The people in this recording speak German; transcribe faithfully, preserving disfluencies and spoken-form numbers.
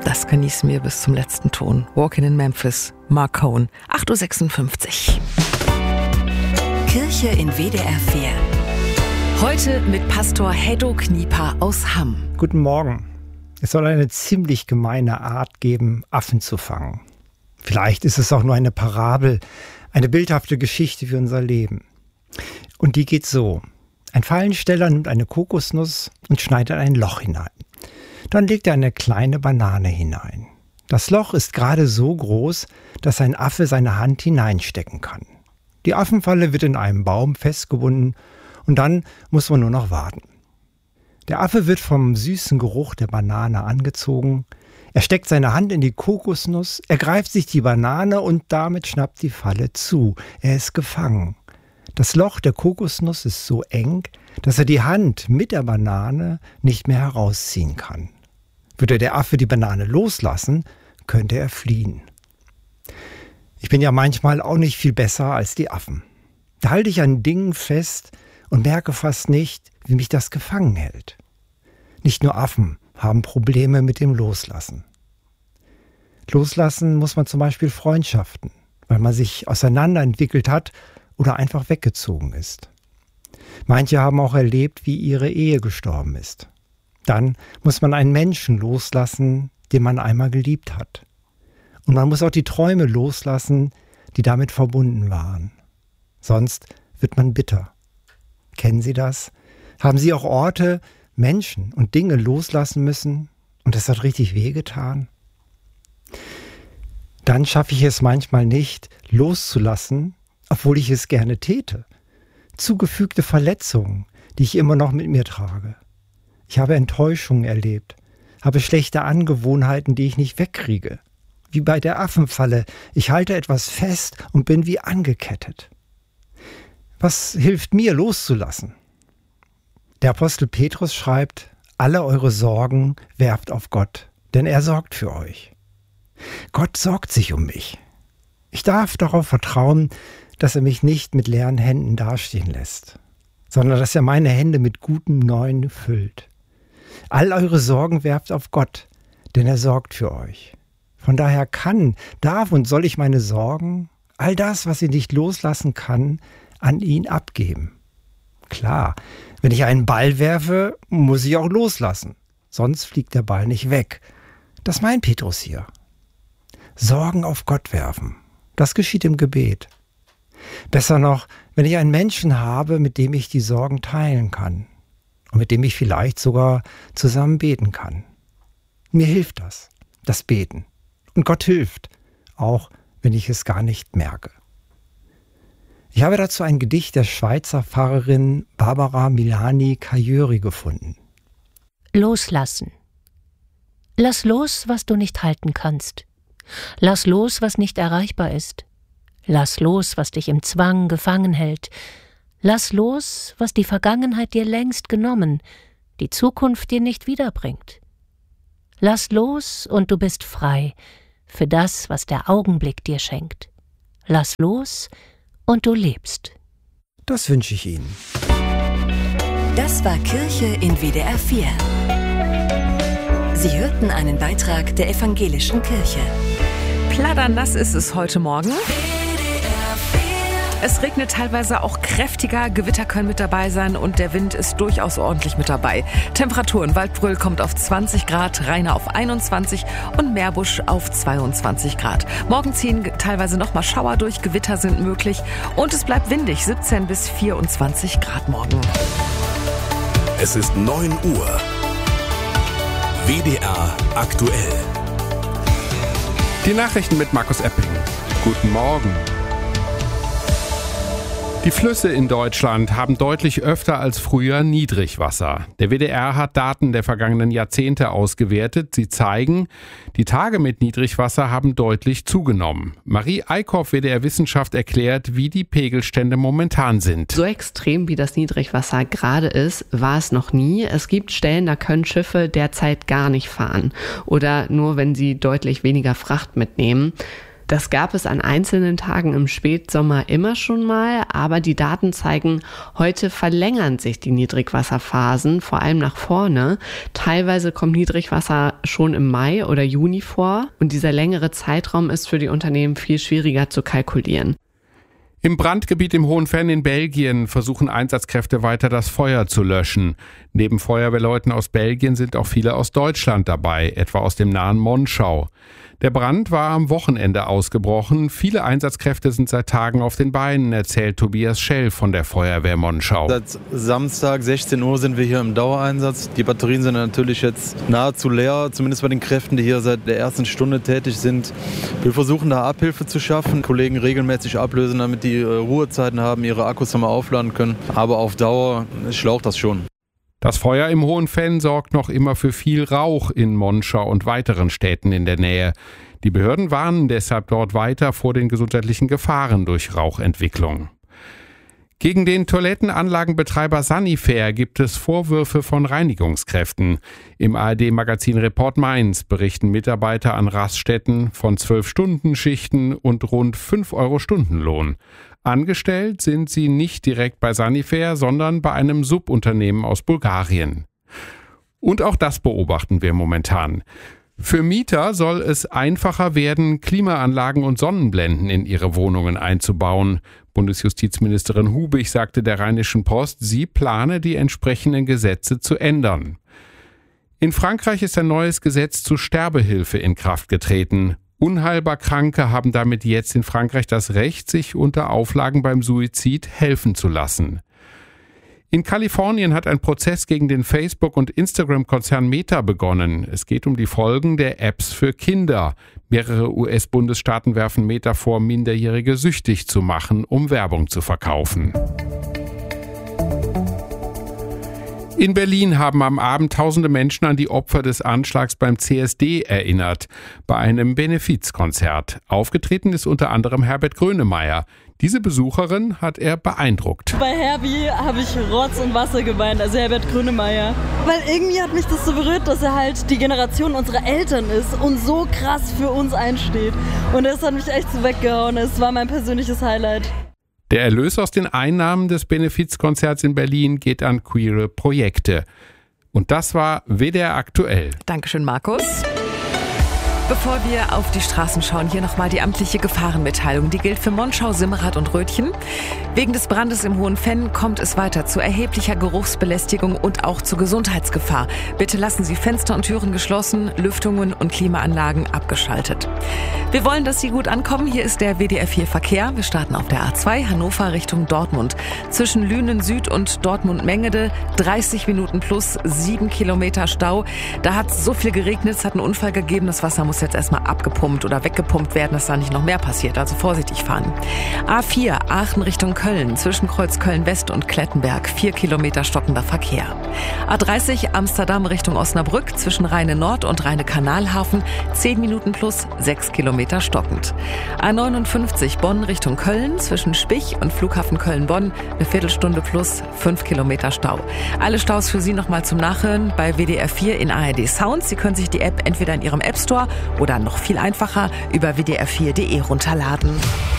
Das genießen wir bis zum letzten Ton. Walking in Memphis, Mark Cohn, acht Uhr sechsundfünfzig. Kirche in W D R vier. Heute mit Pastor Heddo Knieper aus Hamm. Guten Morgen. Es soll eine ziemlich gemeine Art geben, Affen zu fangen. Vielleicht ist es auch nur eine Parabel, eine bildhafte Geschichte für unser Leben. Und die geht so. Ein Fallensteller nimmt eine Kokosnuss und schneidet ein Loch hinein. Dann legt er eine kleine Banane hinein. Das Loch ist gerade so groß, dass ein Affe seine Hand hineinstecken kann. Die Affenfalle wird in einem Baum festgebunden und dann muss man nur noch warten. Der Affe wird vom süßen Geruch der Banane angezogen. Er steckt seine Hand in die Kokosnuss, ergreift sich die Banane und damit schnappt die Falle zu. Er ist gefangen. Das Loch der Kokosnuss ist so eng, dass er die Hand mit der Banane nicht mehr herausziehen kann. Würde der Affe die Banane loslassen, könnte er fliehen. Ich bin ja manchmal auch nicht viel besser als die Affen. Da halte ich an Dingen fest und merke fast nicht, wie mich das gefangen hält. Nicht nur Affen haben Probleme mit dem Loslassen. Loslassen muss man zum Beispiel Freundschaften, weil man sich auseinanderentwickelt hat oder einfach weggezogen ist. Manche haben auch erlebt, wie ihre Ehe gestorben ist. Dann muss man einen Menschen loslassen, den man einmal geliebt hat. Und man muss auch die Träume loslassen, die damit verbunden waren. Sonst wird man bitter. Kennen Sie das? Haben Sie auch Orte, Menschen und Dinge loslassen müssen und das hat richtig wehgetan? Dann schaffe ich es manchmal nicht, loszulassen, obwohl ich es gerne täte. Zugefügte Verletzungen, die ich immer noch mit mir trage. Ich habe Enttäuschungen erlebt, habe schlechte Angewohnheiten, die ich nicht wegkriege. Wie bei der Affenfalle, ich halte etwas fest und bin wie angekettet. Was hilft mir, loszulassen? Der Apostel Petrus schreibt, alle eure Sorgen werft auf Gott, denn er sorgt für euch. Gott sorgt sich um mich. Ich darf darauf vertrauen, dass er mich nicht mit leeren Händen dastehen lässt, sondern dass er meine Hände mit gutem Neuen füllt. All eure Sorgen werft auf Gott, denn er sorgt für euch. Von daher kann, darf und soll ich meine Sorgen, all das, was ich nicht loslassen kann, an ihn abgeben. Klar, wenn ich einen Ball werfe, muss ich auch loslassen, sonst fliegt der Ball nicht weg. Das meint Petrus hier. Sorgen auf Gott werfen, das geschieht im Gebet. Besser noch, wenn ich einen Menschen habe, mit dem ich die Sorgen teilen kann und mit dem ich vielleicht sogar zusammen beten kann. Mir hilft das, das Beten. Und Gott hilft, auch wenn ich es gar nicht merke. Ich habe dazu ein Gedicht der Schweizer Pfarrerin Barbara Milani Cajori gefunden. Loslassen. Lass los, was du nicht halten kannst. Lass los, was nicht erreichbar ist. Lass los, was dich im Zwang gefangen hält. Lass los, was die Vergangenheit dir längst genommen, die Zukunft dir nicht wiederbringt. Lass los und du bist frei für das, was der Augenblick dir schenkt. Lass los und du lebst. Das wünsche ich Ihnen. Das war Kirche in W D R vier. Sie hörten einen Beitrag der Evangelischen Kirche. Platternass ist es heute Morgen. Es regnet teilweise auch kräftiger, Gewitter können mit dabei sein und der Wind ist durchaus ordentlich mit dabei. Temperaturen: Waldbröl kommt auf zwanzig Grad, Rheine auf einundzwanzig und Meerbusch auf zweiundzwanzig Grad. Morgen ziehen teilweise nochmal Schauer durch, Gewitter sind möglich und es bleibt windig, siebzehn bis vierundzwanzig Grad morgen. Es ist neun Uhr. W D R aktuell. Die Nachrichten mit Markus Epping. Guten Morgen. Die Flüsse in Deutschland haben deutlich öfter als früher Niedrigwasser. Der W D R hat Daten der vergangenen Jahrzehnte ausgewertet. Sie zeigen, die Tage mit Niedrigwasser haben deutlich zugenommen. Marie Eickhoff, W D R Wissenschaft, erklärt, wie die Pegelstände momentan sind. So extrem wie das Niedrigwasser gerade ist, war es noch nie. Es gibt Stellen, da können Schiffe derzeit gar nicht fahren oder nur, wenn sie deutlich weniger Fracht mitnehmen. Das gab es an einzelnen Tagen im Spätsommer immer schon mal, aber die Daten zeigen, heute verlängern sich die Niedrigwasserphasen, vor allem nach vorne. Teilweise kommt Niedrigwasser schon im Mai oder Juni vor und dieser längere Zeitraum ist für die Unternehmen viel schwieriger zu kalkulieren. Im Brandgebiet im Hohenfenn in Belgien versuchen Einsatzkräfte weiter das Feuer zu löschen. Neben Feuerwehrleuten aus Belgien sind auch viele aus Deutschland dabei, etwa aus dem nahen Monschau. Der Brand war am Wochenende ausgebrochen. Viele Einsatzkräfte sind seit Tagen auf den Beinen, erzählt Tobias Schell von der Feuerwehr Monschau. Seit Samstag sechzehn Uhr sind wir hier im Dauereinsatz. Die Batterien sind natürlich jetzt nahezu leer, zumindest bei den Kräften, die hier seit der ersten Stunde tätig sind. Wir versuchen da Abhilfe zu schaffen, Kollegen regelmäßig ablösen, damit die Ruhezeiten haben, ihre Akkus nochmal aufladen können. Aber auf Dauer schlaucht das schon. Das Feuer im Hohenfenn sorgt noch immer für viel Rauch in Monschau und weiteren Städten in der Nähe. Die Behörden warnen deshalb dort weiter vor den gesundheitlichen Gefahren durch Rauchentwicklung. Gegen den Toilettenanlagenbetreiber Sanifair gibt es Vorwürfe von Reinigungskräften. Im A R D-Magazin Report Mainz berichten Mitarbeiter an Raststätten von zwölf-Stunden-Schichten und rund fünf Euro Stundenlohn. Angestellt sind sie nicht direkt bei Sanifair, sondern bei einem Subunternehmen aus Bulgarien. Und auch das beobachten wir momentan. Für Mieter soll es einfacher werden, Klimaanlagen und Sonnenblenden in ihre Wohnungen einzubauen. Bundesjustizministerin Hubig sagte der Rheinischen Post, sie plane, die entsprechenden Gesetze zu ändern. In Frankreich ist ein neues Gesetz zur Sterbehilfe in Kraft getreten. Unheilbar Kranke haben damit jetzt in Frankreich das Recht, sich unter Auflagen beim Suizid helfen zu lassen. In Kalifornien hat ein Prozess gegen den Facebook- und Instagram-Konzern Meta begonnen. Es geht um die Folgen der Apps für Kinder. Mehrere U S-Bundesstaaten werfen Meta vor, Minderjährige süchtig zu machen, um Werbung zu verkaufen. In Berlin haben am Abend tausende Menschen an die Opfer des Anschlags beim C S D erinnert, bei einem Benefizkonzert. Aufgetreten ist unter anderem Herbert Grönemeyer. Diese Besucherin hat er beeindruckt. Bei Herbie habe ich Rotz und Wasser geweint, also Herbert Grönemeyer. Weil irgendwie hat mich das so berührt, dass er halt die Generation unserer Eltern ist und so krass für uns einsteht. Und das hat mich echt so weggehauen. Es war mein persönliches Highlight. Der Erlös aus den Einnahmen des Benefizkonzerts in Berlin geht an queere Projekte. Und das war W D R aktuell. Dankeschön, Markus. Bevor wir auf die Straßen schauen, hier nochmal die amtliche Gefahrenmitteilung. Die gilt für Monschau, Simmerath und Rötchen. Wegen des Brandes im Hohenfenn kommt es weiter zu erheblicher Geruchsbelästigung und auch zu Gesundheitsgefahr. Bitte lassen Sie Fenster und Türen geschlossen, Lüftungen und Klimaanlagen abgeschaltet. Wir wollen, dass Sie gut ankommen. Hier ist der W D R vier Verkehr. Wir starten auf der A zwei Hannover Richtung Dortmund. Zwischen Lünen Süd und Dortmund-Mengede dreißig Minuten plus sieben Kilometer Stau. Da hat es so viel geregnet, es hat einen Unfall gegeben. Das Wasser muss jetzt erstmal abgepumpt oder weggepumpt werden, dass da nicht noch mehr passiert. Also vorsichtig fahren. A vier Aachen Richtung Köln. Zwischen Kreuz Köln-West und Klettenberg. vier Kilometer stockender Verkehr. A dreißig Amsterdam Richtung Osnabrück. Zwischen Rheine-Nord und Rheine-Kanalhafen. zehn Minuten plus sechs Kilometer stockend. A neunundfünfzig Bonn Richtung Köln. Zwischen Spich und Flughafen Köln-Bonn. Eine Viertelstunde plus fünf Kilometer Stau. Alle Staus für Sie nochmal zum Nachhören bei W D R vier in A R D Sounds. Sie können sich die App entweder in Ihrem App Store oder noch viel einfacher über w d r vier punkt d e runterladen.